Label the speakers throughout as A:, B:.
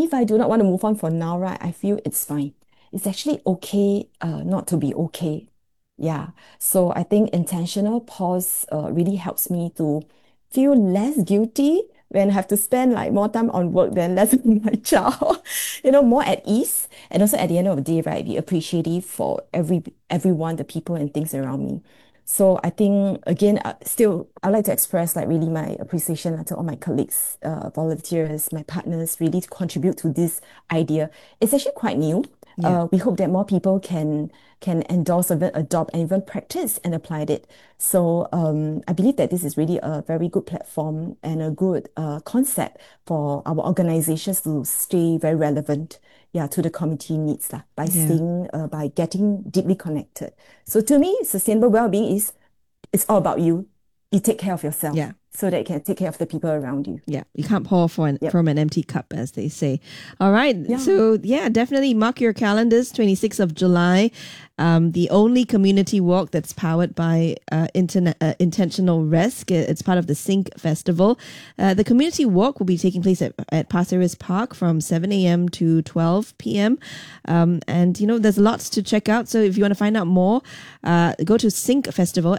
A: if I do not want to move on for now, right, I feel it's fine. It's actually okay not to be okay. Yeah. So I think intentional pause really helps me to feel less guilty when I have to spend like more time on work than less on my child, more at ease. And also at the end of the day, right, be appreciative for everyone, the people and things around me. So I think again, still, I'd like to express like really my appreciation to all my colleagues, volunteers, my partners, really to contribute to this idea. It's actually quite new.
B: Yeah.
A: We hope that more people can endorse, even adopt, and even practice and apply it. So I believe that this is really a very good platform and a good concept for our organizations to stay very relevant, yeah, to the community needs by
B: Yeah.
A: staying, by getting deeply connected. So to me, sustainable well-being is it's all about you. You take care of yourself
B: Yeah.
A: so that you can take care of the people around you.
B: Yeah, you can't pour
A: Yep.
B: from an empty cup, as they say. All right.
A: Yeah.
B: So, yeah, definitely mark your calendars, 26th of July. The only community walk that's powered by Intentional Rest. It's part of the Sync Festival. The community walk will be taking place at Pasir Ris Park from 7 a.m. to 12 p.m. And, there's lots to check out. So if you want to find out more, go to Sync Festival,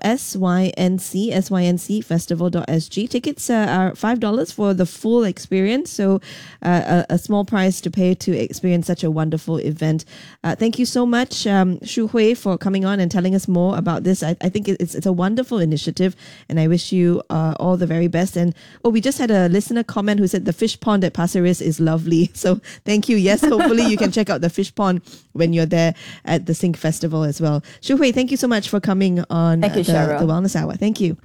B: SYNC festival.sg. Tickets are $5 for the full experience. So a small price to pay to experience such a wonderful event. Thank you so much, Shu Hui, for coming on and telling us more about this. I think it's a wonderful initiative, and I wish you all the very best. And we just had a listener comment who said the fish pond at Pasir Ris is lovely. So thank you. Yes, hopefully you can check out the fish pond when you're there at the Sync Festival as well. Shu Hui, thank you so much for coming on
A: Thank you, Cheryl.
B: the Wellness Hour. Thank you.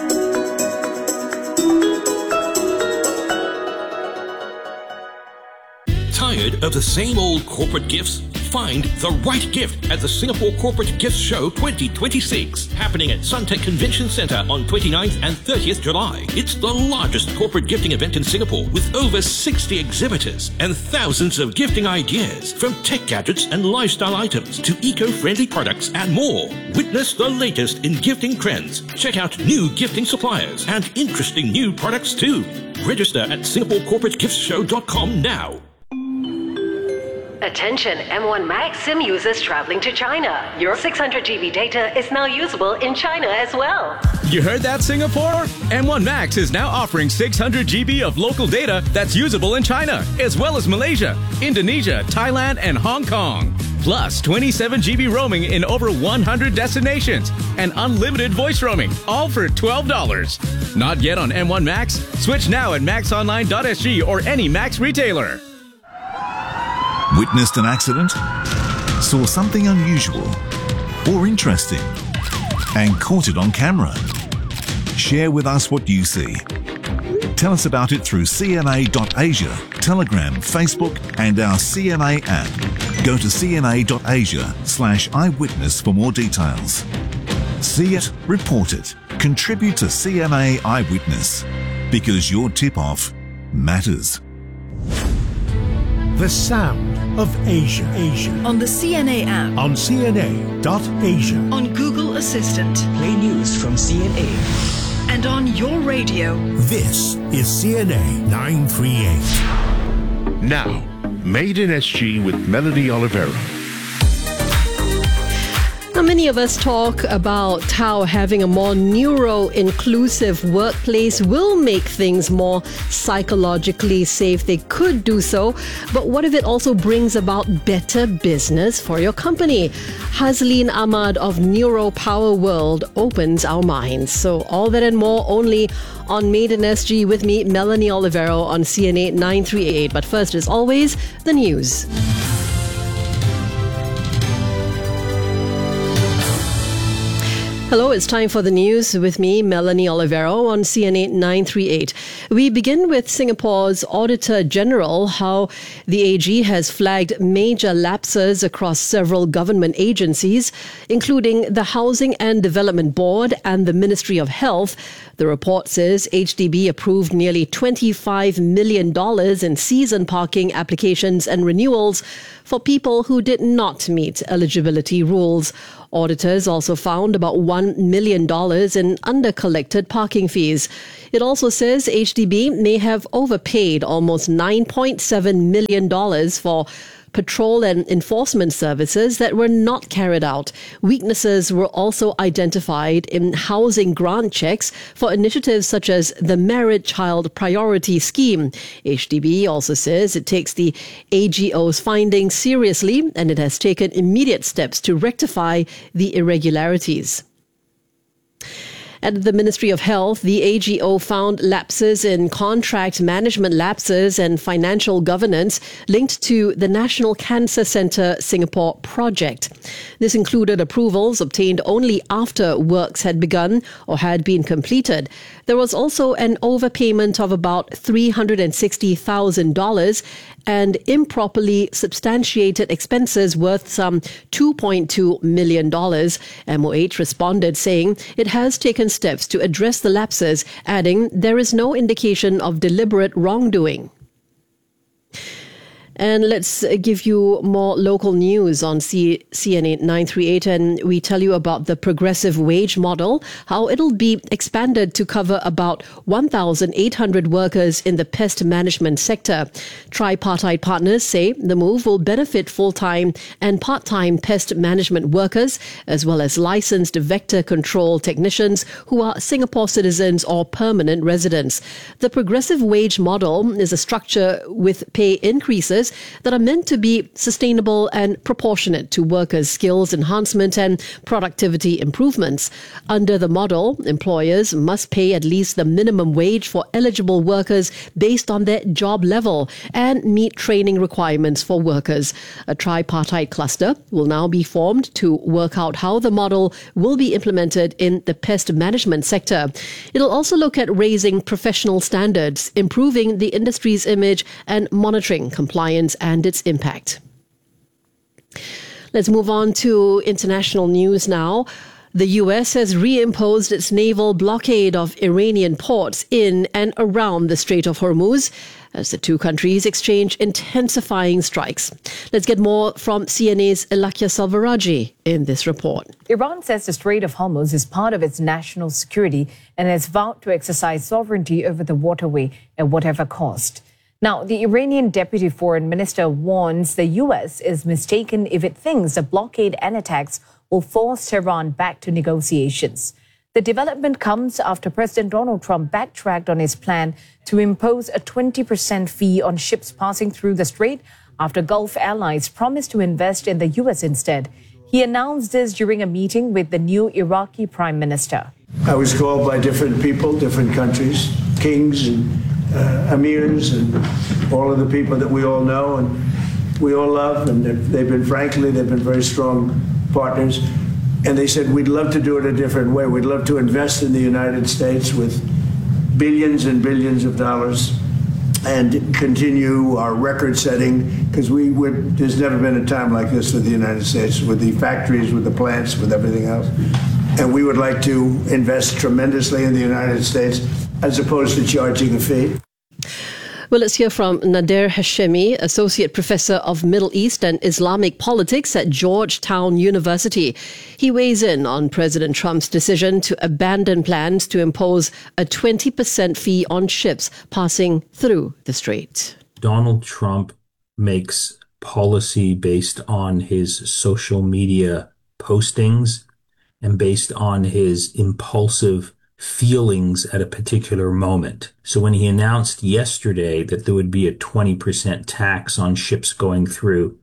C: Tired of the same old corporate gifts? Find the right gift at the Singapore Corporate Gifts Show 2026, happening at Suntec Convention Centre on 29th and 30th July. It's the largest corporate gifting event in Singapore with over 60 exhibitors and thousands of gifting ideas, from tech gadgets and lifestyle items to eco-friendly products and more. Witness the latest in gifting trends. Check out new gifting suppliers and interesting new products too. Register at SingaporeCorporateGiftsShow.com now.
D: Attention M1 Max SIM users traveling to China. Your 600 GB data is now usable in China as well.
E: You heard that, Singapore? M1 Max is now offering 600 GB of local data that's usable in China, as well as Malaysia, Indonesia, Thailand, and Hong Kong. Plus 27 GB roaming in over 100 destinations and unlimited voice roaming, all for $12. Not yet on M1 Max? Switch now at maxonline.sg or any Max retailer.
F: Witnessed an accident? Saw something unusual or interesting and caught it on camera? Share with us what you see. Tell us about it through cna.asia, Telegram, Facebook and our CNA app. Go to cna.asia/eyewitness for more details. See it, report it, contribute to CNA Eyewitness, because your tip-off matters.
G: The sound of Asia.
H: On the CNA app.
G: On cna.asia.
H: On Google Assistant.
I: Play news from CNA.
H: And on your radio.
G: This is CNA 938.
J: Now, Made in SG with Melanie Oliveira.
K: Now, many of us talk about how having a more neuro-inclusive workplace will make things more psychologically safe. They could do so, but what if it also brings about better business for your company? Hazleen Ahmad of Neuro Power World opens our minds. So all that and more only on Made in SG with me, Melanie Olivero on CNA 938. But first, as always, the news. Hello, it's time for the news with me, Melanie Olivero on CNA 938. We begin with Singapore's Auditor General, how the AG has flagged major lapses across several government agencies, including the Housing and Development Board and the Ministry of Health. The report says HDB approved nearly $25 million in season parking applications and renewals for people who did not meet eligibility rules. Auditors also found about $1 $1 million in under-collected parking fees. It also says HDB may have overpaid almost $9.7 million for patrol and enforcement services that were not carried out. Weaknesses were also identified in housing grant checks for initiatives such as the Married Child Priority Scheme. HDB also says it takes the AGO's findings seriously and it has taken immediate steps to rectify the irregularities. At the Ministry of Health, the AGO found lapses in contract management lapses and financial governance linked to the National Cancer Centre Singapore project. This included approvals obtained only after works had begun or had been completed. There was also an overpayment of about $360,000 and improperly substantiated expenses worth some $2.2 million. MOH responded saying it has taken steps to address the lapses, adding there is no indication of deliberate wrongdoing. And let's give you more local news on CNA 938, and we tell you about the progressive wage model, how it'll be expanded to cover about 1,800 workers in the pest management sector. Tripartite partners say the move will benefit full-time and part-time pest management workers, as well as licensed vector control technicians who are Singapore citizens or permanent residents. The progressive wage model is a structure with pay increases that are meant to be sustainable and proportionate to workers' skills enhancement and productivity improvements. Under the model, employers must pay at least the minimum wage for eligible workers based on their job level and meet training requirements for workers. A tripartite cluster will now be formed to work out how the model will be implemented in the pest management sector. It'll also look at raising professional standards, improving the industry's image, and monitoring compliance and its impact. Let's move on to international news now. The US has reimposed its naval blockade of Iranian ports in and around the Strait of Hormuz as the two countries exchange intensifying strikes. Let's get more from CNA's Elakia Salvaraji in this report.
L: Iran says the Strait of Hormuz is part of its national security and has vowed to exercise sovereignty over the waterway at whatever cost. Now, the Iranian deputy foreign minister warns the U.S. is mistaken if it thinks the blockade and attacks will force Tehran back to negotiations. The development comes after President Donald Trump backtracked on his plan to impose a 20% fee on ships passing through the strait after Gulf allies promised to invest in the U.S. instead. He announced this during a meeting with the new Iraqi prime minister.
M: I was called by different people, different countries, kings and emirs and all of the people that we all know and we all love, and they've been very strong partners. And they said, we'd love to do it a different way. We'd love to invest in the United States with billions and billions of dollars and continue our record setting, because there's never been a time like this for the United States, with the factories, with the plants, with everything else. And we would like to invest tremendously in the United States as opposed to charging a fee.
K: Well, let's hear from Nader Hashemi, Associate Professor of Middle East and Islamic Politics at Georgetown University. He weighs in on President Trump's decision to abandon plans to impose a 20% fee on ships passing through the strait.
N: Donald Trump makes policy based on his social media postings and based on his impulsive feelings at a particular moment. So when he announced yesterday that there would be a 20% tax on ships going through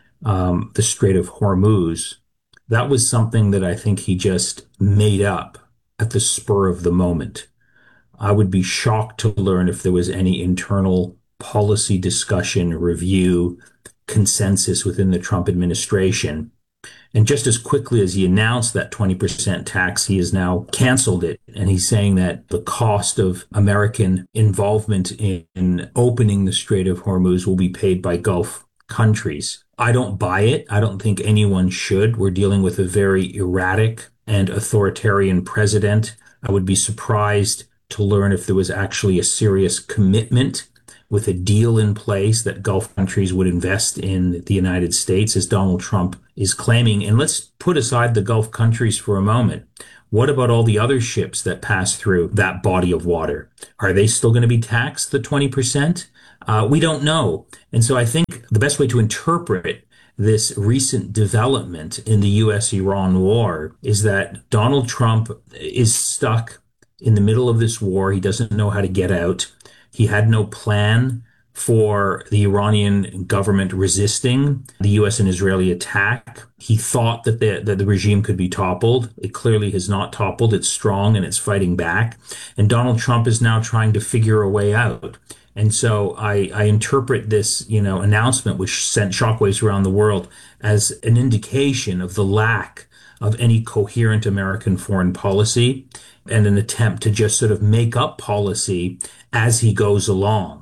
N: the Strait of Hormuz, that was something that I think he just made up at the spur of the moment. I would be shocked to learn if there was any internal policy discussion, review, consensus within the Trump administration. And just as quickly as he announced that 20% tax, he has now canceled it. And he's saying that the cost of American involvement in opening the Strait of Hormuz will be paid by Gulf countries. I don't buy it. I don't think anyone should. We're dealing with a very erratic and authoritarian president. I would be surprised to learn if there was actually a serious commitment with a deal in place that Gulf countries would invest in the United States, as Donald Trump is claiming. And let's put aside the Gulf countries for a moment. What about all the other ships that pass through that body of water? Are they still going to be taxed the 20%? We don't know. And so I think the best way to interpret this recent development in the U.S.-Iran war is that Donald Trump is stuck in the middle of this war. He doesn't know how to get out. He had no plan for the Iranian government resisting the U.S. and Israeli attack. He thought that the regime could be toppled. It clearly has not toppled. It's strong and it's fighting back. And Donald Trump is now trying to figure a way out. And so I interpret this, announcement, which sent shockwaves around the world, as an indication of the lack of any coherent American foreign policy and an attempt to just sort of make up policy as he goes along.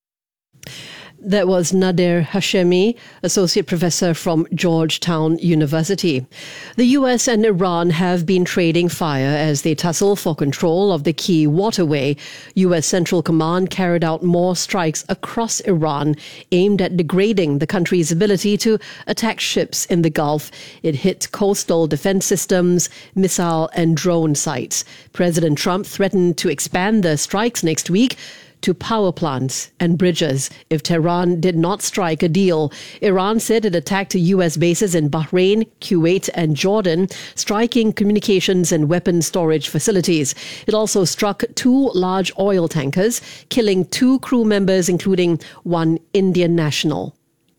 K: That was Nader Hashemi, Associate Professor from Georgetown University. The US and Iran have been trading fire as they tussle for control of the key waterway. US Central Command carried out more strikes across Iran aimed at degrading the country's ability to attack ships in the Gulf. It hit coastal defense systems, missile and drone sites. President Trump threatened to expand the strikes next week to power plants and bridges if Tehran did not strike a deal. Iran said it attacked U.S. bases in Bahrain, Kuwait and Jordan, striking communications and weapons storage facilities. It also struck 2 large oil tankers, killing 2 crew members, including 1 Indian national.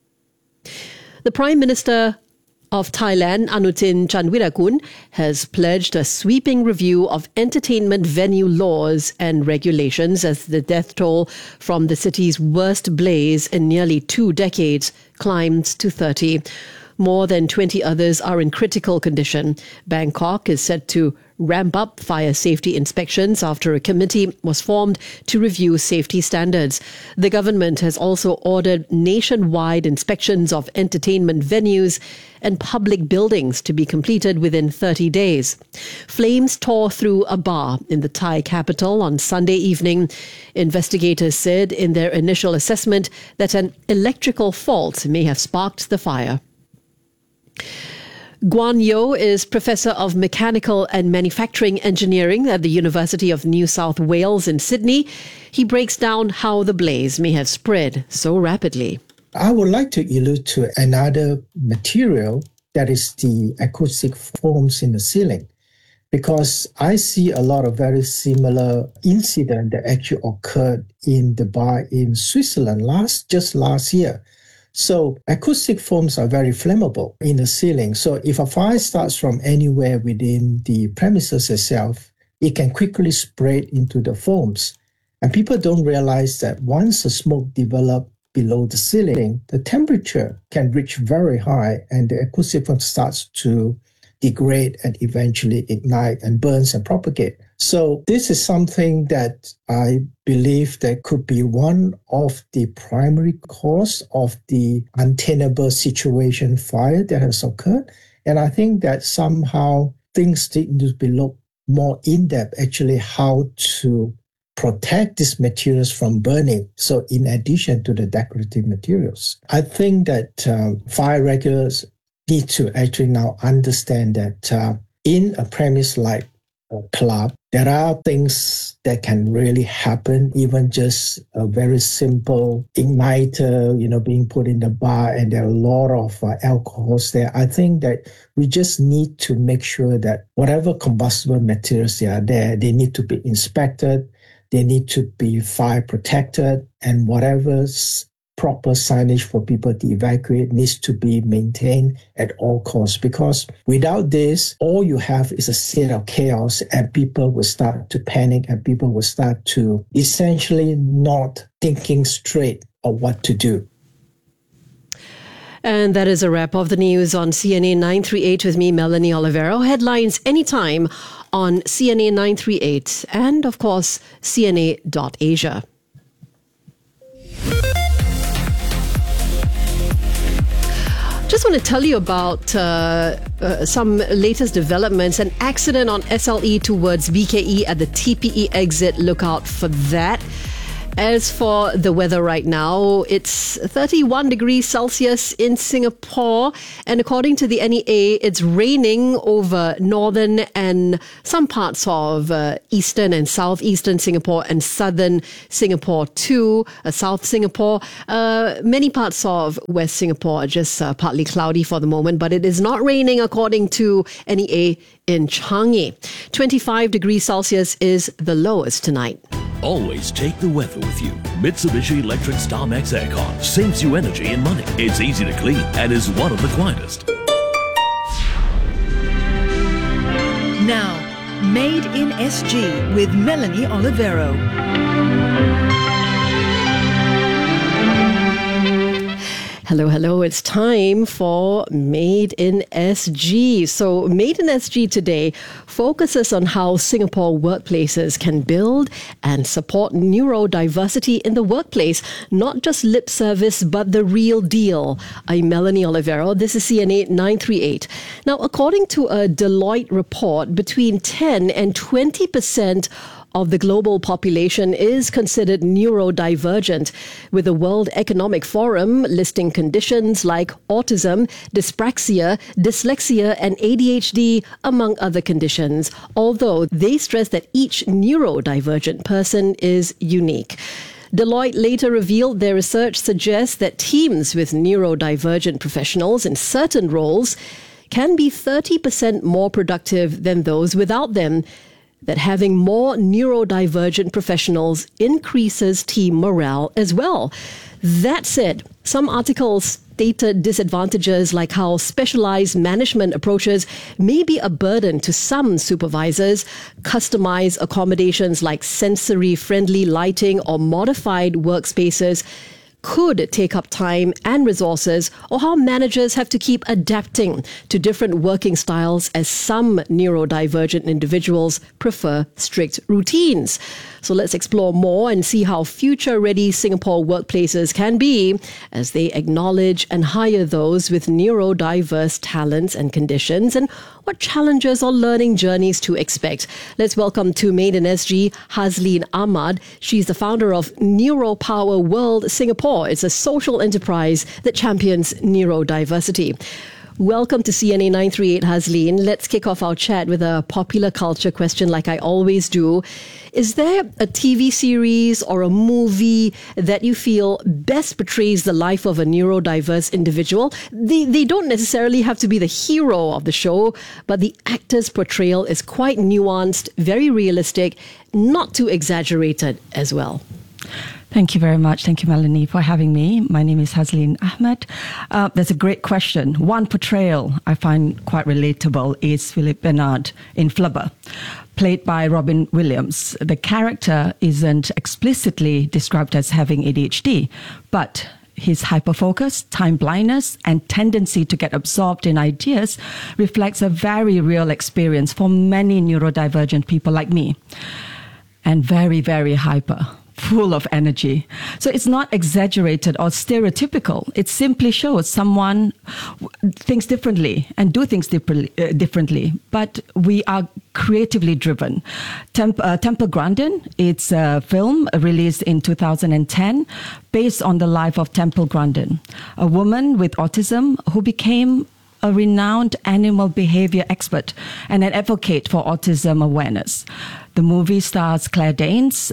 K: The Prime Minister of Thailand, Anutin Chanvirakul, has pledged a sweeping review of entertainment venue laws and regulations as the death toll from the city's worst blaze in nearly 2 decades climbs to 30. More than 20 others are in critical condition. Bangkok is set to ramp up fire safety inspections after a committee was formed to review safety standards. The government has also ordered nationwide inspections of entertainment venues and public buildings to be completed within 30 days. Flames tore through a bar in the Thai capital on Sunday evening. Investigators said in their initial assessment that an electrical fault may have sparked the fire. Guan Yo is Professor of Mechanical and Manufacturing Engineering at the University of New South Wales in Sydney. He breaks down how the blaze may have spread so rapidly.
O: I would like to allude to another material, that is the acoustic foams in the ceiling, because I see a lot of very similar incidents that actually occurred in the bar in Switzerland just last year. So acoustic foams are very flammable in the ceiling. So if a fire starts from anywhere within the premises itself, it can quickly spread into the foams. And people don't realize that once the smoke develops below the ceiling, the temperature can reach very high and the acoustic foam starts to degrade and eventually ignite and burns and propagate. So this is something that I believe that could be one of the primary cause of the untenable situation fire that has occurred. And I think that somehow things need to be looked more in depth, actually, how to protect these materials from burning. So in addition to the decorative materials, I think that fire regulators need to actually now understand that in a premise like a club, there are things that can really happen, even just a very simple igniter, being put in the bar, and there are a lot of alcohols there. I think that we just need to make sure that whatever combustible materials they are there, they need to be inspected, they need to be fire protected, and whatever's proper signage for people to evacuate needs to be maintained at all costs, because without this, all you have is a state of chaos and people will start to panic and people will start to essentially not thinking straight of what to do.
K: And that is a wrap of the news on CNA 938 with me, Melanie Olivero. Headlines anytime on CNA 938 and, of course, CNA.Asia. Just want to tell you about some latest developments. An accident on SLE towards BKE at the TPE exit. Look out for that. As for the weather right now, it's 31 degrees Celsius in Singapore. And according to the NEA, it's raining over northern and some parts of eastern and southeastern Singapore and southern Singapore too. South Singapore. Many parts of West Singapore are just partly cloudy for the moment, but it is not raining according to NEA in Changi. 25 degrees Celsius is the lowest tonight.
P: Always take the weather with you. Mitsubishi Electric Starmax Aircon saves you energy and money. It's easy to clean and is one of the quietest.
H: Now, Made in SG with Melanie Olivero.
K: Hello. It's time for Made in SG. So Made in SG today focuses on how Singapore workplaces can build and support neurodiversity in the workplace. Not just lip service, but the real deal. I'm Melanie Olivero. This is CNA 938. Now, according to a Deloitte report, between 10 and 20% of the global population is considered neurodivergent, with the World Economic Forum listing conditions like autism, dyspraxia, dyslexia, and ADHD, among other conditions, although they stress that each neurodivergent person is unique. Deloitte later revealed their research suggests that teams with neurodivergent professionals in certain roles can be 30% more productive than those without them, that having more neurodivergent professionals increases team morale as well. That said, some articles stated disadvantages like how specialized management approaches may be a burden to some supervisors, customized accommodations like sensory-friendly lighting or modified workspaces could take up time and resources, or how managers have to keep adapting to different working styles as some neurodivergent individuals prefer strict routines. So let's explore more and see how future-ready Singapore workplaces can be as they acknowledge and hire those with neurodiverse talents and conditions, and what challenges or learning journeys to expect. Let's welcome to Made in SG, Hazleen Ahmad. She's the founder of Neuropower World Singapore. It's a social enterprise that champions neurodiversity. Welcome to CNA 938, Hazleen. Let's kick off our chat with a popular culture question like I always do. Is there a TV series or a movie that you feel best portrays the life of a neurodiverse individual? They don't necessarily have to be the hero of the show, but the actor's portrayal is quite nuanced, very realistic, not too exaggerated as well.
Q: Thank you very much. Thank you, Melanie, for having me. My name is Hazleen Ahmad. That's a great question. One portrayal I find quite relatable is Philip Bernard in Flubber, played by Robin Williams. The character isn't explicitly described as having ADHD, but his hyperfocus, time blindness, and tendency to get absorbed in ideas reflects a very real experience for many neurodivergent people like me. And very, very hyper, full of energy. So it's not exaggerated or stereotypical. It simply shows someone thinks differently and do things differently, but we are creatively driven. Temple Grandin, it's a film released in 2010 based on the life of Temple Grandin, a woman with autism who became a renowned animal behavior expert and an advocate for autism awareness. The movie stars Claire Danes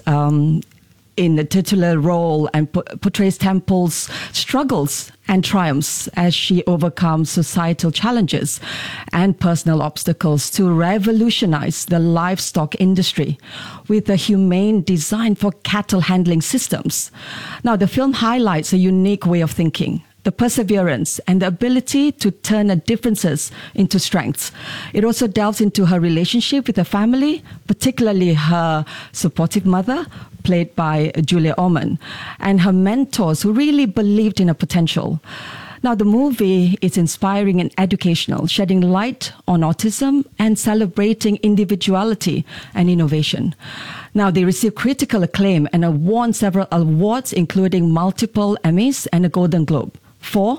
Q: in the titular role and portrays Temple's struggles and triumphs as she overcomes societal challenges and personal obstacles to revolutionize the livestock industry with a humane design for cattle handling systems. Now, the film highlights a unique way of thinking, the perseverance and the ability to turn her differences into strengths. It also delves into her relationship with her family, particularly her supportive mother, played by Julia Ormond, and her mentors who really believed in her potential. Now, the movie is inspiring and educational, shedding light on autism and celebrating individuality and innovation. Now, they received critical acclaim and won several awards, including multiple Emmys and a Golden Globe for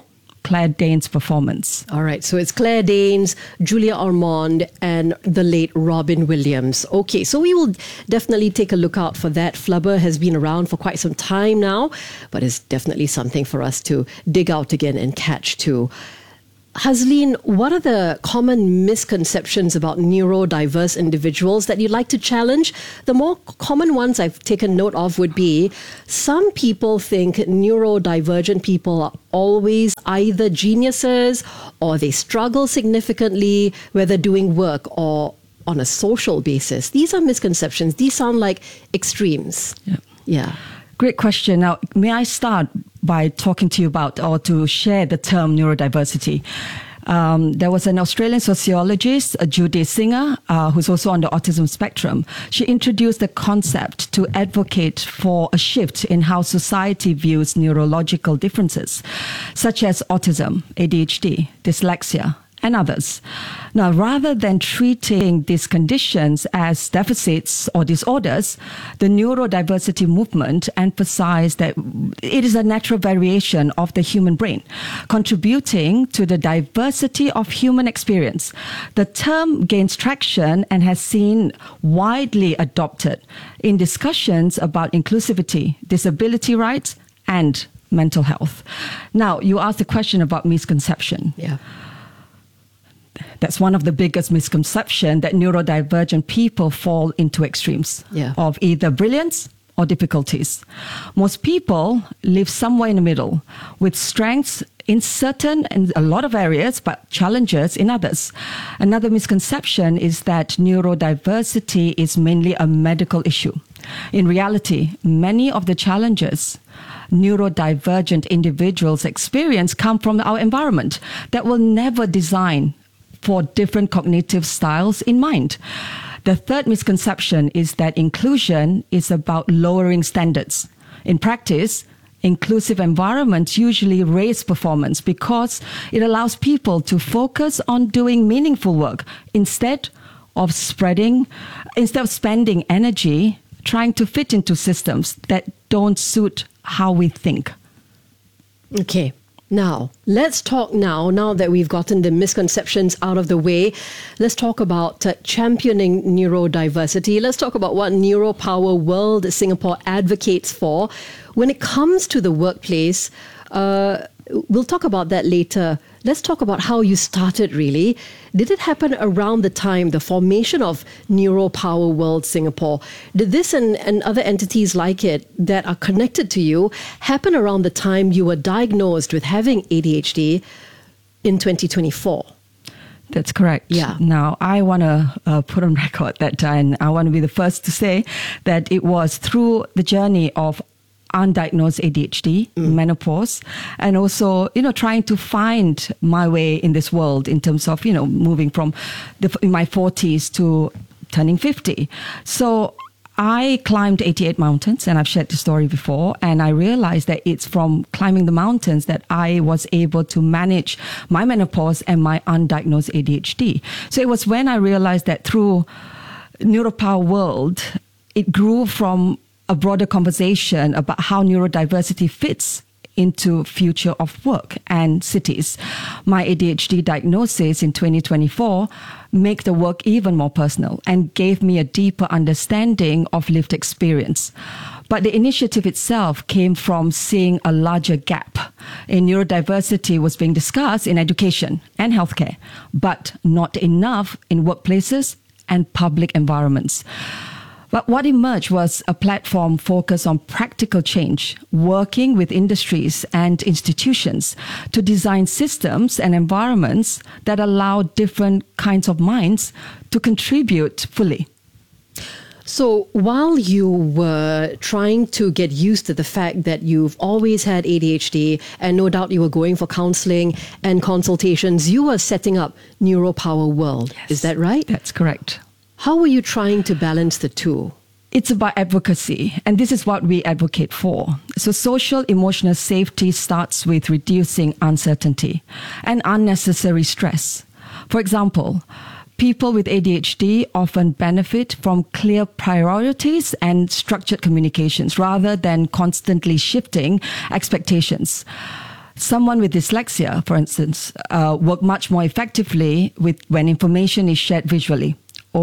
Q: Claire Danes' performance.
K: All right, so it's Claire Danes, Julia Ormond, and the late Robin Williams. Okay, so we will definitely take a look out for that. Flubber has been around for quite some time now, but it's definitely something for us to dig out again and catch too. Hazleen, what are the common misconceptions about neurodiverse individuals that you'd like to challenge? The more common ones I've taken note of would be some people think neurodivergent people are always either geniuses or they struggle significantly, whether doing work or on a social basis. These are misconceptions. These sound like extremes. Yeah.
Q: Great question. Now, may I start by talking to you about or to share the term neurodiversity? There was an Australian sociologist, Judith Singer, who's also on the autism spectrum. She introduced the concept to advocate for a shift in how society views neurological differences, such as autism, ADHD, dyslexia, and others. Now, rather than treating these conditions as deficits or disorders, the neurodiversity movement emphasized that it is a natural variation of the human brain, contributing to the diversity of human experience. The term gains traction and has been widely adopted in discussions about inclusivity, disability rights, and mental health. Now, you asked the question about misconception.
K: Yeah.
Q: That's one of the biggest misconceptions, that neurodivergent people fall into extremes of either brilliance or difficulties. Most people live somewhere in the middle, with strengths in certain and a lot of areas, but challenges in others. Another misconception is that neurodiversity is mainly a medical issue. In reality, many of the challenges neurodivergent individuals experience come from our environment that will never design for different cognitive styles in mind. The third misconception is that inclusion is about lowering standards. In practice, inclusive environments usually raise performance because it allows people to focus on doing meaningful work instead of spending energy trying to fit into systems that don't suit how we think.
K: Okay. Now, let's talk now that we've gotten the misconceptions out of the way, let's talk about championing neurodiversity. Let's talk about what Neuropower World Singapore advocates for. When it comes to the workplace, we'll talk about that later. Let's talk about how you started, really. Did it happen around the time, the formation of Neuropower World Singapore? Did this and other entities like it that are connected to you happen around the time you were diagnosed with having ADHD in 2024?
Q: That's correct.
K: Yeah.
Q: Now, I want to put on record that I want to be the first to say that it was through the journey of undiagnosed ADHD, menopause, and also, trying to find my way in this world in terms of, moving from in my 40s to turning 50. So I climbed 88 mountains, and I've shared the story before, and I realized that it's from climbing the mountains that I was able to manage my menopause and my undiagnosed ADHD. So it was when I realized that through Neuropower World, it grew from a broader conversation about how neurodiversity fits into future of work and cities. My ADHD diagnosis in 2024 make the work even more personal and gave me a deeper understanding of lived experience. But the initiative itself came from seeing a larger gap in neurodiversity was being discussed in education and healthcare, but not enough in workplaces and public environments. But what emerged was a platform focused on practical change, working with industries and institutions to design systems and environments that allow different kinds of minds to contribute fully.
K: So while you were trying to get used to the fact that you've always had ADHD, and no doubt you were going for counseling and consultations, you were setting up Neuropower World. Yes. Is that right?
Q: That's correct.
K: How were you trying to balance the two?
Q: It's about advocacy, and this is what we advocate for. So social emotional safety starts with reducing uncertainty and unnecessary stress. For example, people with ADHD often benefit from clear priorities and structured communications rather than constantly shifting expectations. Someone with dyslexia, for instance, work much more effectively when information is shared visually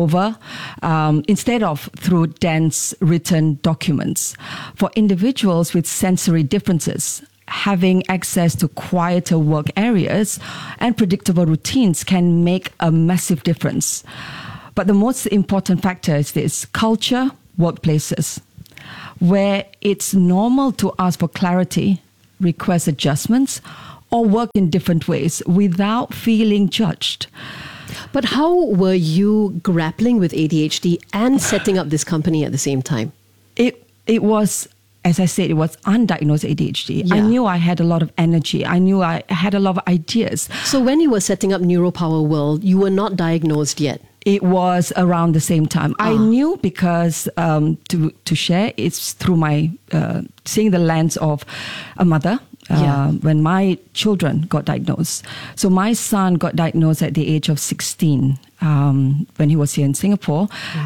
Q: instead of through dense written documents. For individuals with sensory differences, having access to quieter work areas and predictable routines can make a massive difference. But the most important factor is this: culture, workplaces, where it's normal to ask for clarity, request adjustments, or work in different ways without feeling judged.
K: But how were you grappling with ADHD and setting up this company at the same time?
Q: It was, as I said, it was undiagnosed ADHD.
K: Yeah.
Q: I knew I had a lot of energy. I knew I had a lot of ideas.
K: So when you were setting up Neuropower World, you were not diagnosed yet?
Q: It was around the same time. I knew because to share, it's through my seeing the lens of a mother. When my children got diagnosed. So my son got diagnosed at the age of 16 when he was here in Singapore.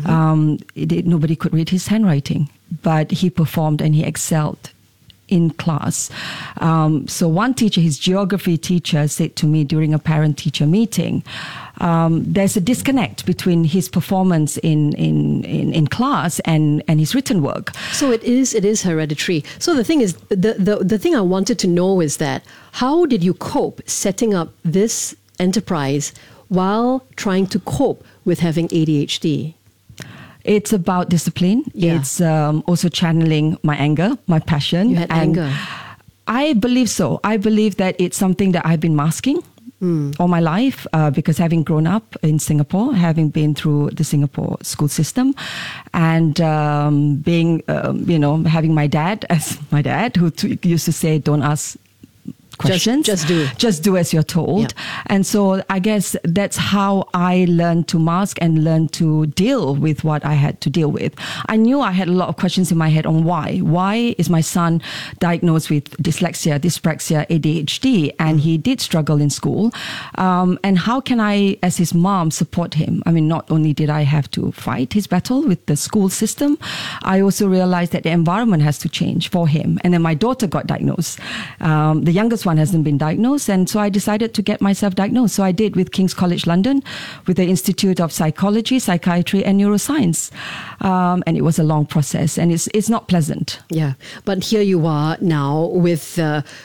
Q: Nobody could read his handwriting, but he performed and he excelled in class. So one teacher, his geography teacher, said to me during a parent-teacher meeting, there's a disconnect between his performance in class and his written work.
K: So it is hereditary. So the thing is, the thing I wanted to know is that how did you cope setting up this enterprise while trying to cope with having ADHD?
Q: It's about discipline. Yeah. It's also channeling my anger, my passion.
K: You had anger.
Q: I believe so. I believe that it's something that I've been masking all my life because having grown up in Singapore, having been through the Singapore school system, and being, having my dad as my dad, who used to say, "Don't ask questions. Just do as you're told." Yeah. And so I guess that's how I learned to mask and learn to deal with what I had to deal with. I knew I had a lot of questions in my head on why. Why is my son diagnosed with dyslexia, dyspraxia, ADHD, and he did struggle in school? And how can I, as his mom, support him? I mean, not only did I have to fight his battle with the school system, I also realized that the environment has to change for him. And then my daughter got diagnosed. The youngest one hasn't been diagnosed, and so I decided to get myself diagnosed. So I did with King's College London, with the Institute of Psychology, Psychiatry and Neuroscience, and it was a long process, and it's not pleasant.
K: Yeah, but here you are now with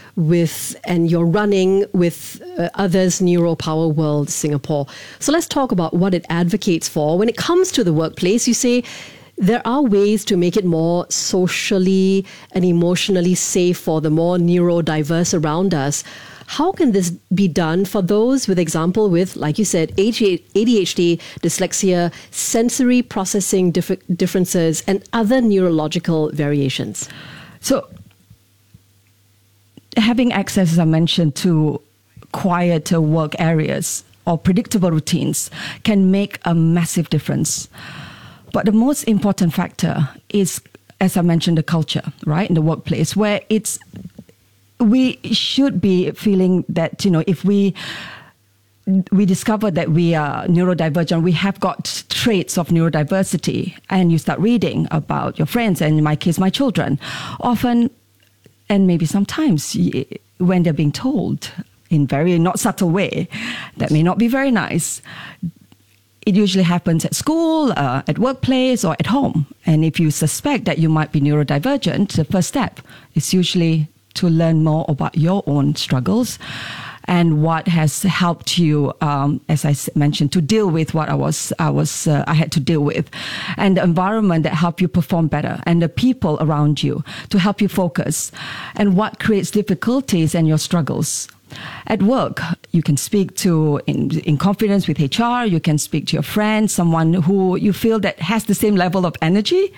K: and you're running with others Neuropower World Singapore. So let's talk about what it advocates for when it comes to the workplace. You say there are ways to make it more socially and emotionally safe for the more neurodiverse around us. How can this be done for those with, like you said, ADHD, dyslexia, sensory processing differences, and other neurological variations?
Q: So having access, as I mentioned, to quieter work areas or predictable routines can make a massive difference. But the most important factor is, as I mentioned, the culture, right, in the workplace, where we should be feeling that, if we discover that we are neurodivergent, we have got traits of neurodiversity, and you start reading about your friends, and in my case, my children, often, and maybe sometimes, when they're being told in very not subtle way, that may not be very nice. It usually happens at school, at workplace, or at home. And if you suspect that you might be neurodivergent, the first step is usually to learn more about your own struggles and what has helped you, as I mentioned, to deal with what I had to deal with, and the environment that helped you perform better, and the people around you to help you focus, and what creates difficulties and your struggles. At work, you can speak to in confidence with HR. You can speak to your friend, someone who you feel that has the same level of energy.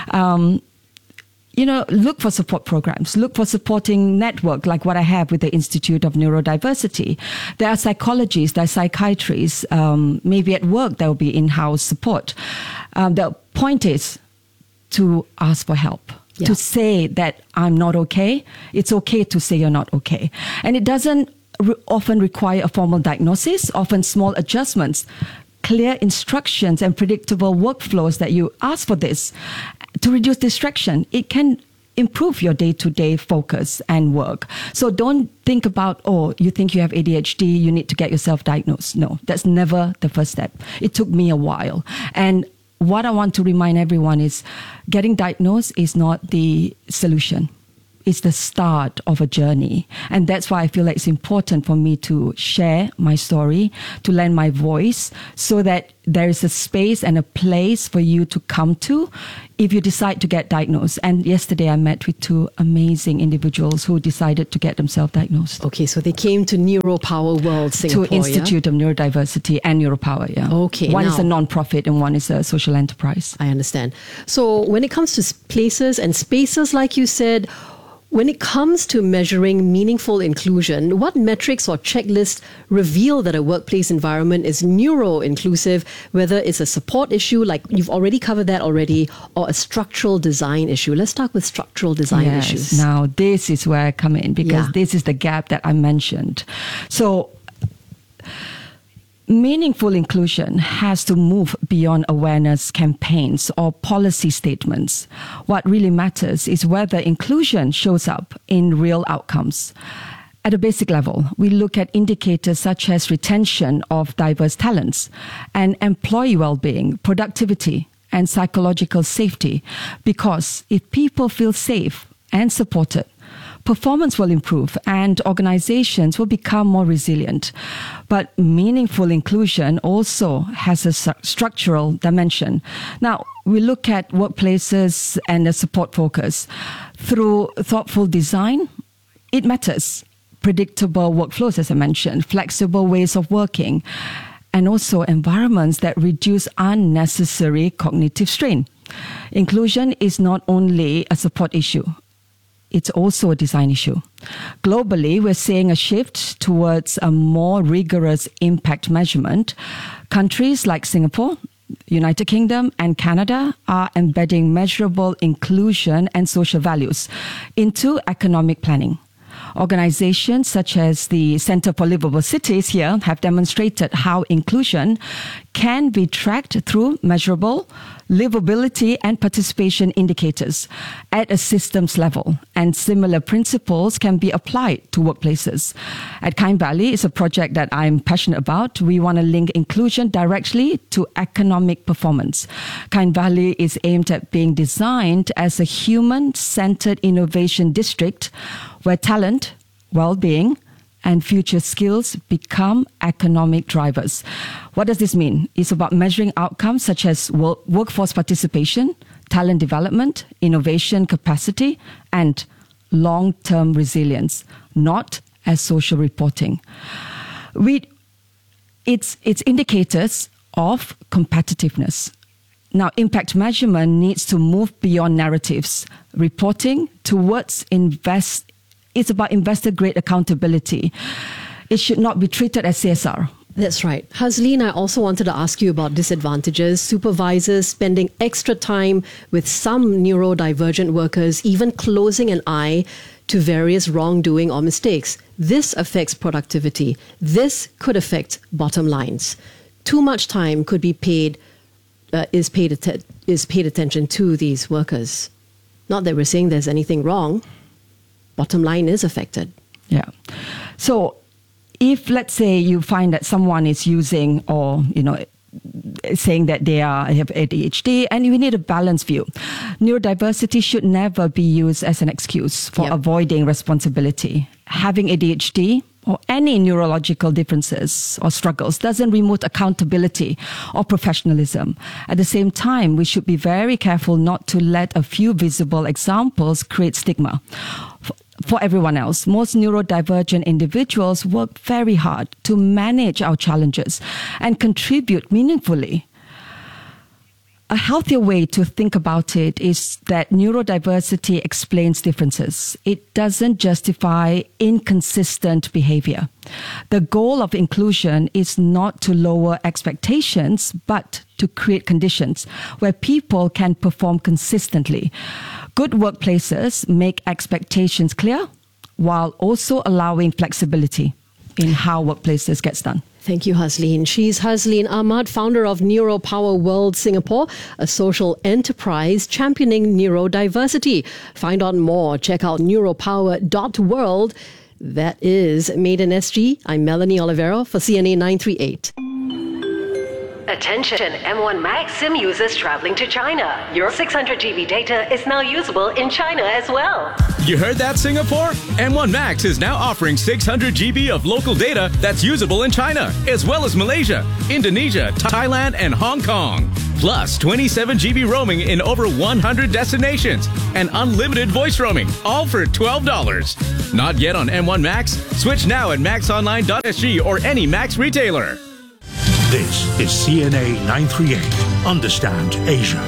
Q: Look for support programs. Look for supporting network like what I have with the Institute of Neurodiversity. There are psychologists, there are psychiatrists. Maybe at work there will be in-house support. The point is to ask for help. Yeah. To say that I'm not okay. It's okay to say you're not okay. And it doesn't often require a formal diagnosis, often small adjustments, clear instructions and predictable workflows that you ask for this to reduce distraction. It can improve your day-to-day focus and work. So don't think about, you think you have ADHD, you need to get yourself diagnosed. No, that's never the first step. It took me a while. And what I want to remind everyone is getting diagnosed is not the solution. It's the start of a journey. And that's why I feel like it's important for me to share my story, to lend my voice, so that there is a space and a place for you to come to if you decide to get diagnosed. And yesterday I met with 2 amazing individuals who decided to get themselves diagnosed.
K: Okay, so they came to Neuropower World Singapore,
Q: to Institute of Neurodiversity and Neuropower, yeah.
K: Okay.
Q: One is a non-profit and one is a social enterprise.
K: I understand. So when it comes to places and spaces, like you said, when it comes to measuring meaningful inclusion, what metrics or checklists reveal that a workplace environment is neuro-inclusive, whether it's a support issue, like you've already covered that already, or a structural design issue? Let's start with structural design issues.
Q: Now, this is where I come in, because this is the gap that I mentioned. So, meaningful inclusion has to move beyond awareness campaigns or policy statements. What really matters is whether inclusion shows up in real outcomes. At a basic level, we look at indicators such as retention of diverse talents and employee well-being, productivity, and psychological safety. Because if people feel safe and supported, performance will improve and organizations will become more resilient. But meaningful inclusion also has a structural dimension. Now, we look at workplaces and the support focus. Through thoughtful design, it matters. Predictable workflows, as I mentioned, flexible ways of working, and also environments that reduce unnecessary cognitive strain. Inclusion is not only a support issue, it's also a design issue. Globally, we're seeing a shift towards a more rigorous impact measurement. Countries like Singapore, United Kingdom, and Canada are embedding measurable inclusion and social values into economic planning. Organizations such as the Center for Livable Cities here have demonstrated how inclusion can be tracked through measurable livability and participation indicators at a systems level, and similar principles can be applied to workplaces. At Kind Valley, it's a project that I'm passionate about. We want to link inclusion directly to economic performance. Kind Valley is aimed at being designed as a human-centered innovation district where talent, well-being, and future skills become economic drivers. What does this mean? It's about measuring outcomes such as workforce participation, talent development, innovation capacity, and long-term resilience, not as social reporting. It's indicators of competitiveness. Now, impact measurement needs to move beyond narratives, reporting towards it's about investor-grade accountability. It should not be treated as CSR.
K: That's right. Hazleen, I also wanted to ask you about disadvantages. Supervisors spending extra time with some neurodivergent workers, even closing an eye to various wrongdoing or mistakes. This affects productivity. This could affect bottom lines. Too much time could be paid paid attention to these workers. Not that we're saying there's anything wrong. Bottom line is affected.
Q: Yeah. So if, let's say, you find that someone is using or, saying that they have ADHD, and we need a balanced view. Neurodiversity should never be used as an excuse for avoiding responsibility. Having ADHD or any neurological differences or struggles doesn't remove accountability or professionalism. At the same time, we should be very careful not to let a few visible examples create stigma. For everyone else, most neurodivergent individuals work very hard to manage our challenges and contribute meaningfully. A healthier way to think about it is that neurodiversity explains differences. It doesn't justify inconsistent behavior. The goal of inclusion is not to lower expectations, but to create conditions where people can perform consistently. Good workplaces make expectations clear while also allowing flexibility in how workplaces gets done.
K: Thank you, Hasleen. She's Hasleen Ahmad, founder of Neuropower World Singapore, a social enterprise championing neurodiversity. Find out more. Check out neuropower.world. That is Made in SG. I'm Melanie Olivero for CNA 938.
D: Attention M1 Max SIM users traveling to China. Your 600 GB data is now usable in China as well.
E: You heard that, Singapore? M1 Max is now offering 600 GB of local data that's usable in China, as well as Malaysia, Indonesia, Thailand, and Hong Kong. Plus 27 GB roaming in over 100 destinations and unlimited voice roaming, all for $12. Not yet on M1 Max? Switch now at maxonline.sg or any Max retailer.
G: This is CNA 938. Understand Asia.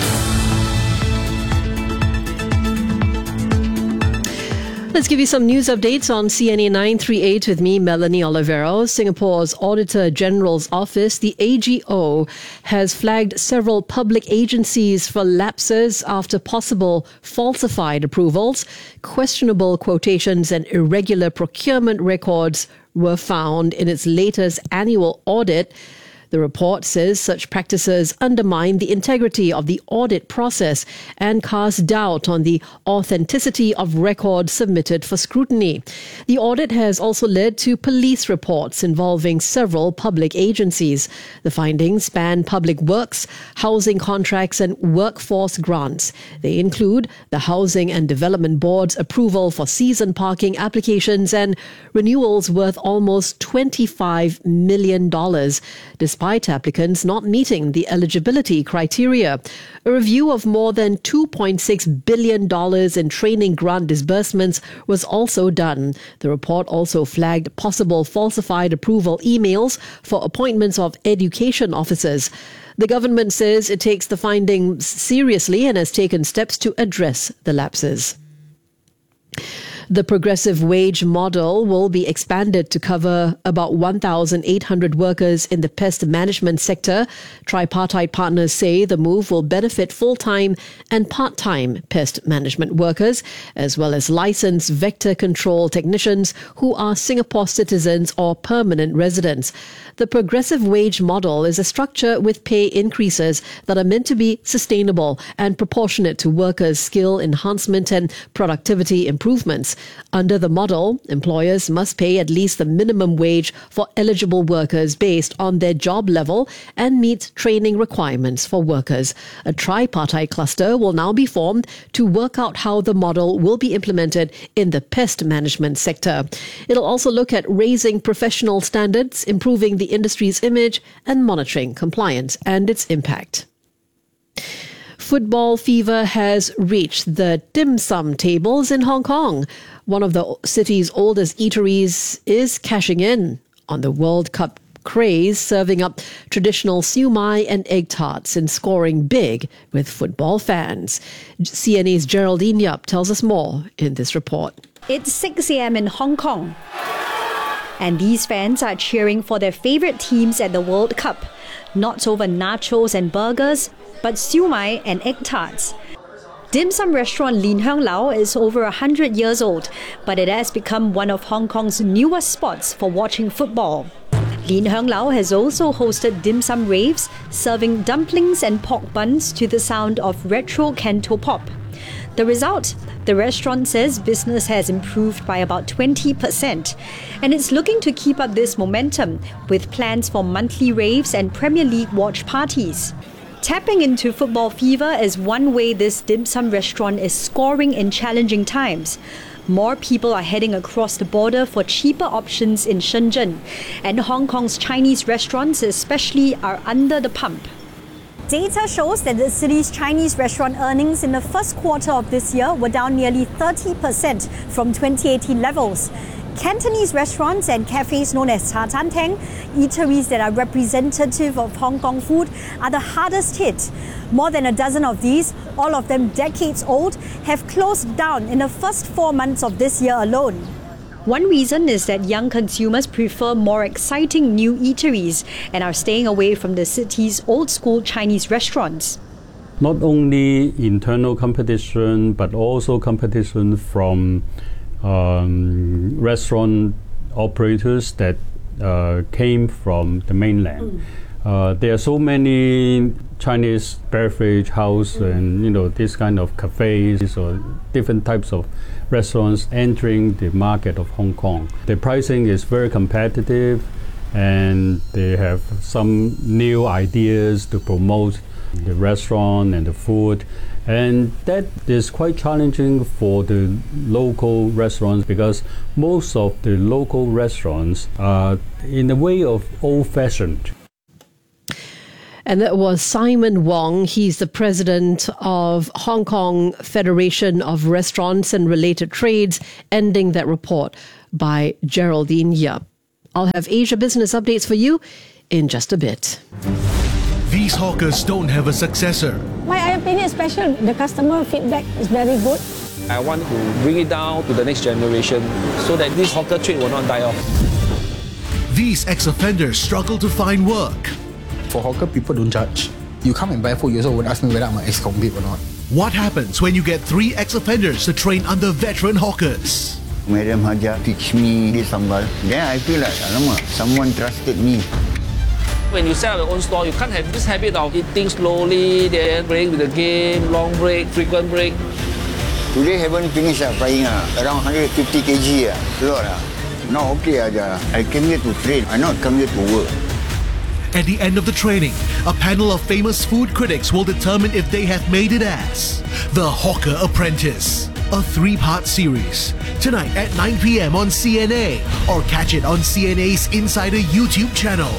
K: Let's give you some news updates on CNA 938 with me, Melanie Olivero. Singapore's Auditor General's Office, the AGO, has flagged several public agencies for lapses after possible falsified approvals, questionable quotations and irregular procurement records were found in its latest annual audit. The report says such practices undermine the integrity of the audit process and cast doubt on the authenticity of records submitted for scrutiny. The audit has also led to police reports involving several public agencies. The findings span public works, housing contracts, and workforce grants. They include the Housing and Development Board's approval for season parking applications and renewals worth almost $25 million, despite applicants not meeting the eligibility criteria. A review of more than $2.6 billion in training grant disbursements was also done. The report also flagged possible falsified approval emails for appointments of education officers. The government says it takes the findings seriously and has taken steps to address the lapses. The progressive wage model will be expanded to cover about 1,800 workers in the pest management sector. Tripartite partners say the move will benefit full-time and part-time pest management workers, as well as licensed vector control technicians who are Singapore citizens or permanent residents. The progressive wage model is a structure with pay increases that are meant to be sustainable and proportionate to workers' skill enhancement and productivity improvements. Under the model, employers must pay at least the minimum wage for eligible workers based on their job level and meet training requirements for workers. A tripartite cluster will now be formed to work out how the model will be implemented in the pest management sector. It'll also look at raising professional standards, improving the industry's image, and monitoring compliance and its impact. Football fever has reached the dim sum tables in Hong Kong. One of the city's oldest eateries is cashing in on the World Cup craze, serving up traditional siu mai and egg tarts and scoring big with football fans. CNA's Geraldine Yap tells us more in this report.
R: It's 6 a.m. in Hong Kong, and these fans are cheering for their favourite teams at the World Cup. Not over nachos and burgers, but siu mai and egg tarts. Dim sum restaurant Lin Hang Lao is over 100 years old, but it has become one of Hong Kong's newest spots for watching football. Lin Hang Lao has also hosted dim sum raves, serving dumplings and pork buns to the sound of retro canto pop. The result? The restaurant says business has improved by about 20%, and it's looking to keep up this momentum with plans for monthly raves and Premier League watch parties. Tapping into football fever is one way this dim sum restaurant is scoring in challenging times. More people are heading across the border for cheaper options in Shenzhen, and Hong Kong's Chinese restaurants especially are under the pump. Data shows that the city's Chinese restaurant earnings in the first quarter of this year were down nearly 30% from 2018 levels. Cantonese restaurants and cafes known as Cha Chan Teng, eateries that are representative of Hong Kong food, are the hardest hit. More than a dozen of these, all of them decades old, have closed down in the first 4 months of this year alone. One reason is that young consumers prefer more exciting new eateries and are staying away from the city's old-school Chinese restaurants.
S: Not only internal competition, but also competition from restaurant operators that came from the mainland. There are so many Chinese beverage house and this kind of cafes or different types of restaurants entering the market of Hong Kong. The pricing is very competitive, and they have some new ideas to promote the restaurant and the food. And that is quite challenging for the local restaurants, because most of the local restaurants are in a way of old-fashioned.
K: And that was Simon Wong. He's the president of Hong Kong Federation of Restaurants and Related Trades, ending that report by Geraldine Yap. I'll have Asia Business updates for you in just a bit.
T: These hawkers don't have a successor.
U: My opinion is special. The customer feedback is very good.
V: I want to bring it down to the next generation so that this hawker trade will not die off.
T: These ex-offenders struggle to find work.
W: For hawker, people don't judge. You come and buy food, you also would ask me whether I'm an ex-convict or not.
T: What happens when you get 3 ex-offenders to train under veteran hawkers?
X: Madam Haja teach me this sambal. Then I feel like, alamak, someone trusted me.
V: When you sell your own store, you can't have this habit of eating slowly, then playing with the game, long break, frequent break.
X: Today haven't finished frying, around 150 kg, a lot. Now okay, Aja. I came here to train, I not come here to work.
T: At the end of the training, a panel of famous food critics will determine if they have made it as The Hawker Apprentice, a 3-part series. Tonight at 9 p.m. on CNA, or catch it on CNA's Insider YouTube channel.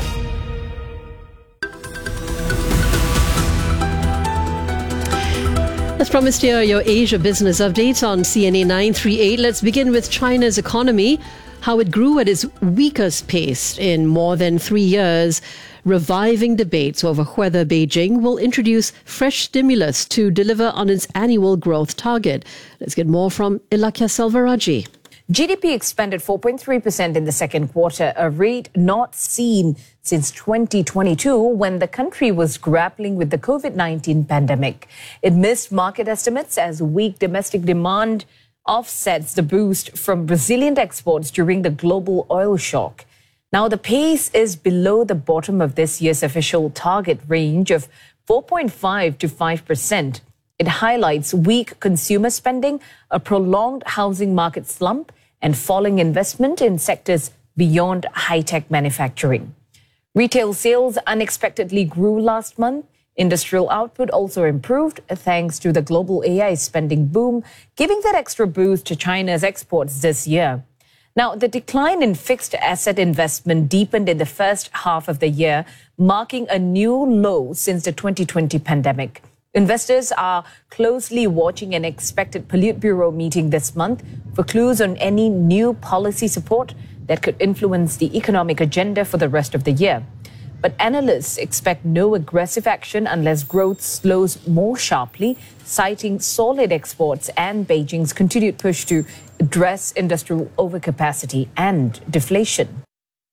K: As promised here, your Asia Business updates on CNA 938. Let's begin with China's economy, how it grew at its weakest pace in more than 3 years, reviving debates over whether Beijing will introduce fresh stimulus to deliver on its annual growth target. Let's get more from Ilakia Selvarajee.
L: GDP expanded 4.3% in the second quarter, a rate not seen since 2022 when the country was grappling with the COVID-19 pandemic. It missed market estimates as weak domestic demand offsets the boost from Brazilian exports during the global oil shock. Now, the pace is below the bottom of this year's official target range of 4.5 to 5%. It highlights weak consumer spending, a prolonged housing market slump, and falling investment in sectors beyond high-tech manufacturing. Retail sales unexpectedly grew last month. Industrial output also improved thanks to the global AI spending boom, giving that extra boost to China's exports this year. Now, the decline in fixed asset investment deepened in the first half of the year, marking a new low since the 2020 pandemic. Investors are closely watching an expected Politburo meeting this month for clues on any new policy support that could influence the economic agenda for the rest of the year. But analysts expect no aggressive action unless growth slows more sharply, citing solid exports and Beijing's continued push to address industrial overcapacity and deflation.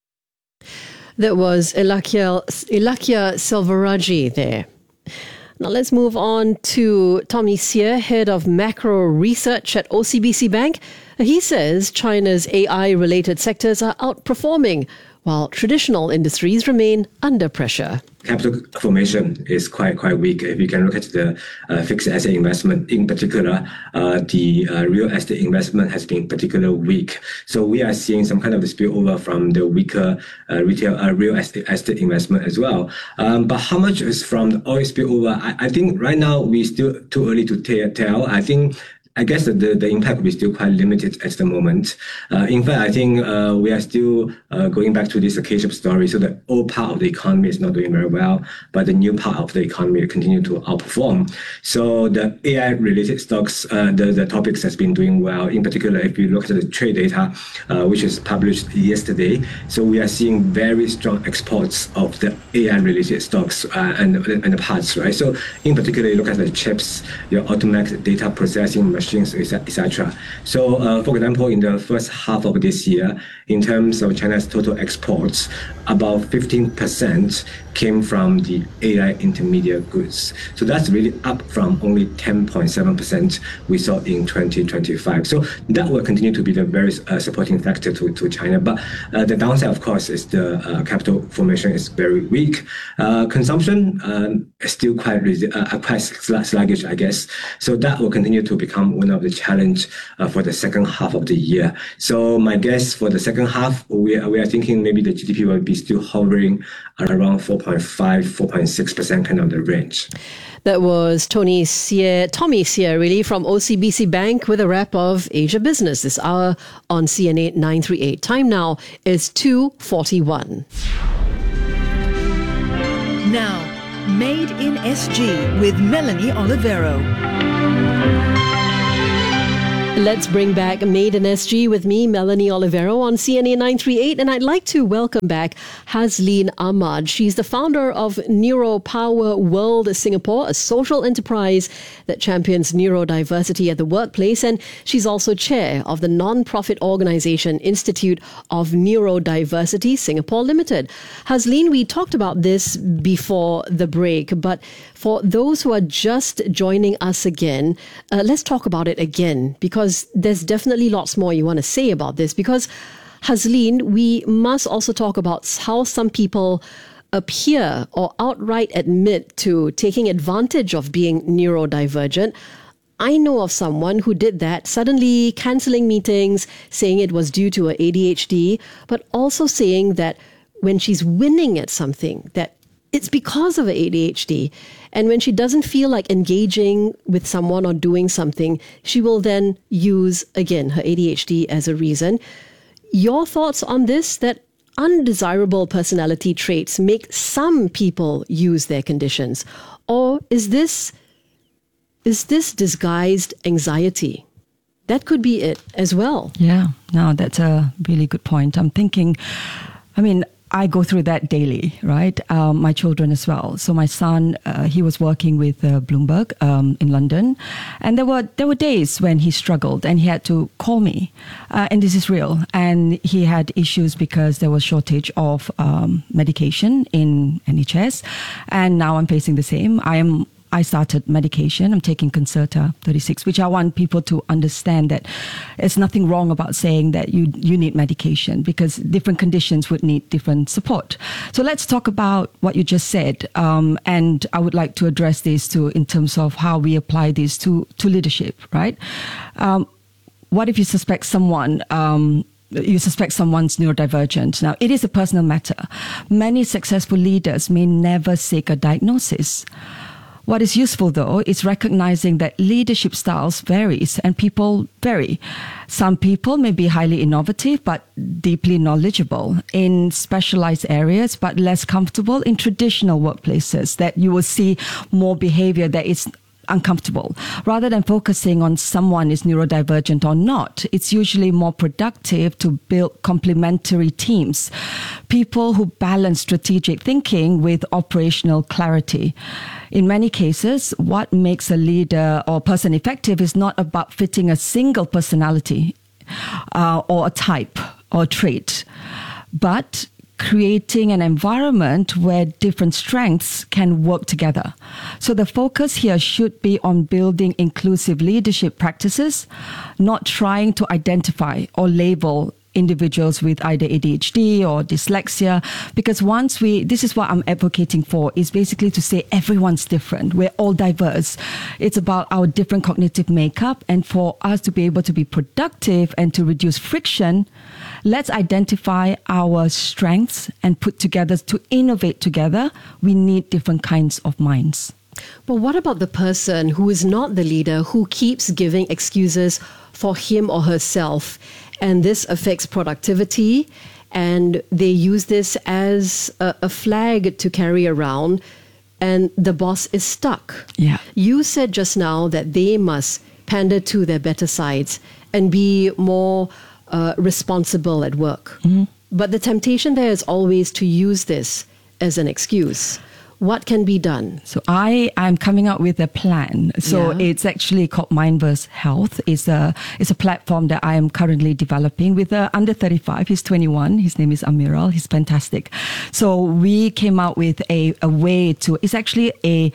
K: That was Ilakia Selvarajee there. Now let's move on to Tommy Sear, head of macro research at OCBC Bank. He says China's AI-related sectors are outperforming, while traditional industries remain under pressure.
Y: Capital formation is quite weak. If you can look at the fixed asset investment in particular, the real estate investment has been particularly weak. So we are seeing some kind of spillover from the weaker real estate investment as well. But how much is from the oil spillover? I think right now we still too early to tell. I guess the impact will be still quite limited at the moment. In fact, I think we are still going back to this K-shaped story. So the old part of the economy is not doing very well, but the new part of the economy continue to outperform. So the AI-related stocks, the topics has been doing well. In particular, if you look at the trade data, which is published yesterday, so we are seeing very strong exports of the AI-related stocks and the parts, right? So in particular, you look at the chips, your automatic data processing machine, exchange, etc. So, for example, in the first half of this year, in terms of China's total exports, about 15% came from the AI intermediate goods. So that's really up from only 10.7% we saw in 2025. So that will continue to be the very supporting factor to China. But the downside, of course, is the capital formation is very weak. Consumption is still quite sluggish, I guess. So that will continue to become one of the challenge for the second half of the year. So my guess for the second half, we are thinking maybe the GDP will be still hovering around 4.5, 4.6% kind of the range.
K: That was Tommy Seah, really, from OCBC Bank with a wrap of Asia Business this hour on CNA 938. Time now is 2:41.
H: Now, Made in SG with Melanie Olivero.
K: Let's bring back Made in SG with me, Melanie Olivero, on CNA 938. And I'd like to welcome back Hazleen Ahmad. She's the founder of Neuropower World Singapore, a social enterprise that champions neurodiversity at the workplace. And she's also chair of the non-profit organization Institute of Neurodiversity Singapore Limited. Hazleen, we talked about this before the break, but for those who are just joining us again, let's talk about it again, because there's definitely lots more you want to say about this. Because, Hazleen, we must also talk about how some people appear or outright admit to taking advantage of being neurodivergent. I know of someone who did that, suddenly cancelling meetings, saying it was due to a ADHD, but also saying that when she's winning at something, that it's because of ADHD. And when she doesn't feel like engaging with someone or doing something, she will then use, again, her ADHD as a reason. Your thoughts on this, that undesirable personality traits make some people use their conditions? Or is this disguised anxiety? That could be it as well.
Q: Yeah, no, that's a really good point. I'm thinking, I go through that daily, right? My children as well. So my son, he was working with Bloomberg in London, and there were days when he struggled and he had to call me, and this is real. And he had issues because there was shortage of medication in NHS, and now I'm facing the same. I started medication. I'm taking Concerta 36, which I want people to understand that there's nothing wrong about saying that you need medication, because different conditions would need different support. So let's talk about what you just said. And I would like to address this in terms of how we apply this to leadership, right? What if you suspect someone's neurodivergent. Now, it is a personal matter. Many successful leaders may never seek a diagnosis. What is useful, though, is recognizing that leadership styles varies and people vary. Some people may be highly innovative but deeply knowledgeable in specialized areas, but less comfortable in traditional workplaces, that you will see more behavior that is uncomfortable. Rather than focusing on someone is neurodivergent or not, it's usually more productive to build complementary teams, people who balance strategic thinking with operational clarity. In many cases, what makes a leader or person effective is not about fitting a single personality or a type or trait, but creating an environment where different strengths can work together. So the focus here should be on building inclusive leadership practices, not trying to identify or label individuals with either ADHD or dyslexia, because this is what I'm advocating for, is basically to say everyone's different. We're all diverse. It's about our different cognitive makeup, and for us to be able to be productive and to reduce friction, let's identify our strengths and put together to innovate together. We need different kinds of minds.
K: But what about the person who is not the leader, who keeps giving excuses for him or herself? And this affects productivity, and they use this as a flag to carry around, and the boss is stuck.
Q: Yeah.
K: You said just now that they must pander to their better sides and be more responsible at work. Mm-hmm. But the temptation there is always to use this as an excuse. What can be done?
Q: So I'm coming up with a plan. So it's actually called Mindverse Health. It's a platform that I am currently developing with under 35. He's 21. His name is Amiral. He's fantastic. So we came out with a way to, it's actually a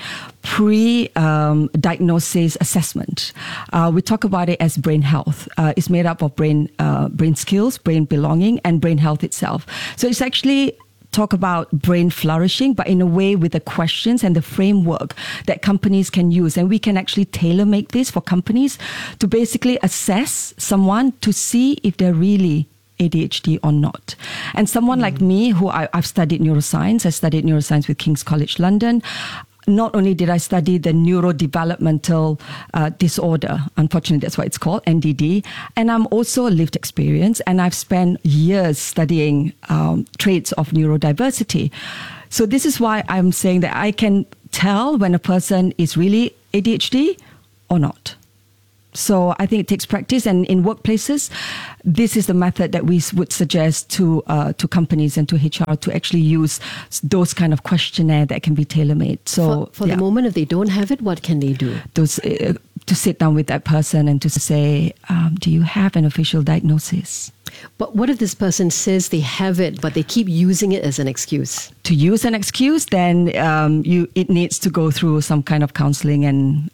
Q: pre-diagnosis assessment. We talk about it as brain health. It's made up of brain skills, brain belonging, and brain health itself. So it's actually talk about brain flourishing, but in a way with the questions and the framework that companies can use. And we can actually tailor make this for companies to basically assess someone to see if they're really ADHD or not. And someone like me, who I've studied neuroscience, I studied neuroscience with King's College London. Not only did I study the neurodevelopmental disorder, unfortunately that's what it's called, NDD, and I'm also a lived experience, and I've spent years studying traits of neurodiversity. So this is why I'm saying that I can tell when a person is really ADHD or not. So I think it takes practice, and in workplaces, this is the method that we would suggest to companies and to HR to actually use those kind of questionnaire that can be tailor-made. So
K: for the moment, if they don't have it, what can they do?
Q: Those to sit down with that person and to say, do you have an official diagnosis?
K: But what if this person says they have it, but they keep using it as an excuse?
Q: To use an excuse, then it needs to go through some kind of counseling, and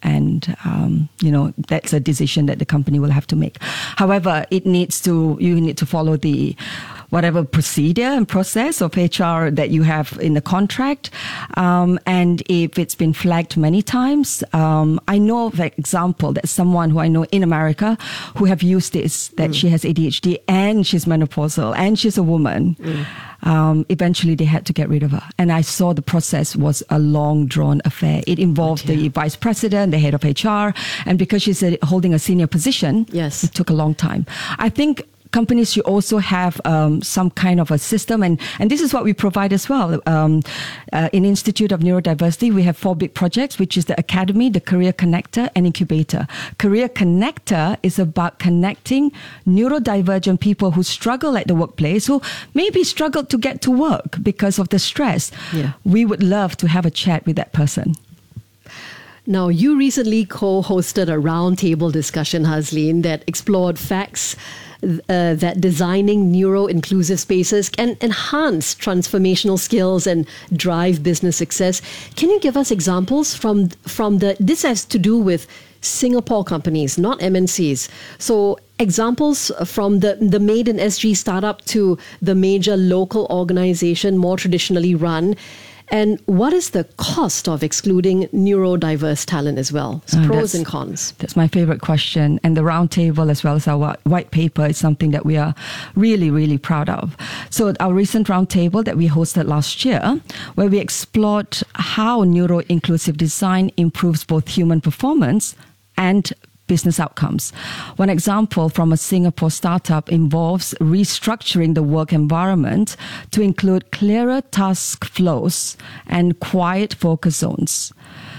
Q: that's a decision that the company will have to make. However, you need to follow the whatever procedure and process of HR that you have in the contract. And if it's been flagged many times, I know, for example, that someone who I know in America who have used this, that she has ADHD and she's menopausal and she's a woman. Eventually they had to get rid of her. And I saw the process was a long drawn affair. It involved the vice president, the head of HR, and because she's holding a senior position, it took a long time. I think companies should also have some kind of a system, and this is what we provide as well. In Institute of Neurodiversity, we have 4 big projects, which is the Academy, the Career Connector, and Incubator. Career Connector is about connecting neurodivergent people who struggle at the workplace, who maybe struggle to get to work because of the stress. We would love to have a chat with that person.
K: Now, you recently co-hosted a roundtable discussion, Hazleen, that explored facts that designing neuro-inclusive spaces can enhance transformational skills and drive business success. Can you give us examples from this has to do with Singapore companies, not MNCs. So examples from the Made in SG startup to the major local organization, more traditionally run. And what is the cost of excluding neurodiverse talent as well? Pros and cons.
Q: That's my favorite question. And the roundtable, as well as our white paper, is something that we are really, really proud of. So our recent roundtable that we hosted last year, where we explored how neuro-inclusive design improves both human performance and business outcomes. One example from a Singapore startup involves restructuring the work environment to include clearer task flows and quiet focus zones.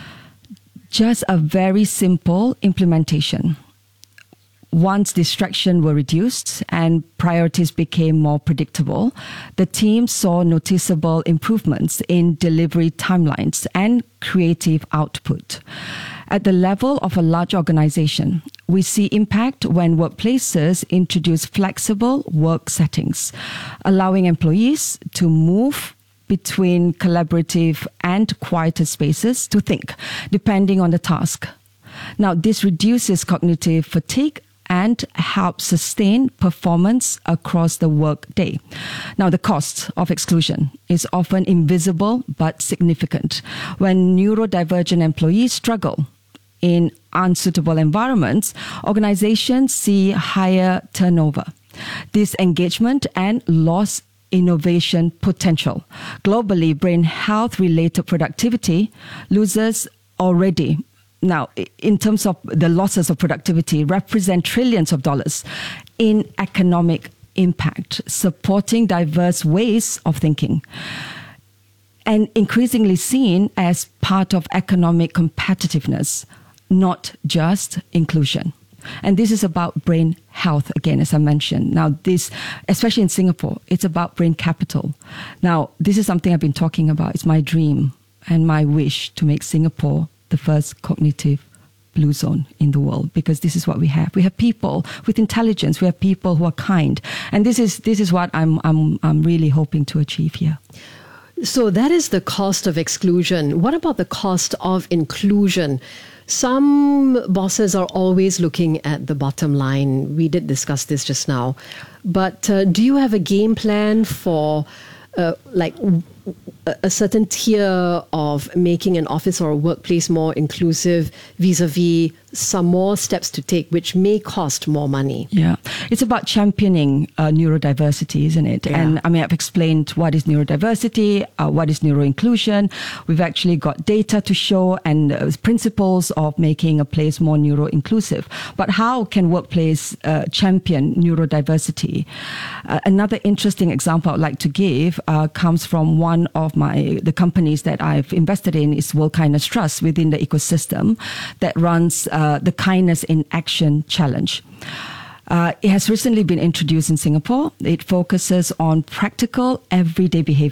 Q: Just a very simple implementation. Once distractions were reduced and priorities became more predictable, the team saw noticeable improvements in delivery timelines and creative output. At the level of a large organization, we see impact when workplaces introduce flexible work settings, allowing employees to move between collaborative and quieter spaces to think, depending on the task. Now, this reduces cognitive fatigue and helps sustain performance across the workday. Now, the cost of exclusion is often invisible but significant. When neurodivergent employees struggle in unsuitable environments, organizations see higher turnover, disengagement, and lost innovation potential. Globally, brain health-related productivity losses already. Now, in terms of the losses of productivity, represent trillions of dollars in economic impact, supporting diverse ways of thinking, and increasingly seen as part of economic competitiveness, not just inclusion. And this is about brain health, again, as I mentioned. Now, this, especially in Singapore, it's about brain capital. Now, this is something I've been talking about. It's my dream and my wish to make Singapore the first cognitive blue zone in the world, because this is what we have. We have people with intelligence. We have people who are kind, and this is what I'm really hoping to achieve here.
K: So that is the cost of exclusion. What about the cost of inclusion? Some bosses are always looking at the bottom line. We did discuss this just now. But do you have a game plan for a certain tier of making an office or a workplace more inclusive vis-a-vis some more steps to take, which may cost more money?
Q: Yeah, it's about championing neurodiversity, isn't it?
K: Yeah.
Q: And I mean, I've explained what is neurodiversity, what is neuroinclusion. We've actually got data to show and principles of making a place more neuroinclusive. But how can workplace champion neurodiversity? Another interesting example I'd like to give comes from one of the companies that I've invested in is World Kindness Trust within the ecosystem that runs the Kindness in Action Challenge. It has recently been introduced in Singapore. It focuses on practical, everyday behavior.